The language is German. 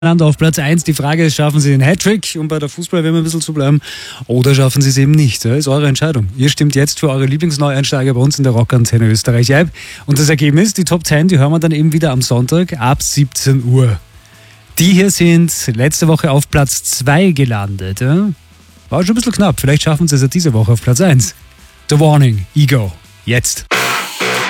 auf Platz 1. Die Frage ist, schaffen Sie den Hattrick, um bei der Fußball ein bisschen zu bleiben, oder schaffen Sie es eben nicht? Das ist eure Entscheidung. Ihr stimmt jetzt für eure Lieblingsneueinsteiger bei uns in der Rockantenne Österreich ab. Und das Ergebnis, die Top 10, die hören wir dann eben wieder am Sonntag ab 17 Uhr. Die hier sind letzte Woche auf Platz 2 gelandet. Ja? War schon ein bisschen knapp. Vielleicht schaffen Sie es ja diese Woche auf Platz 1. The Warning, Ego. Jetzt.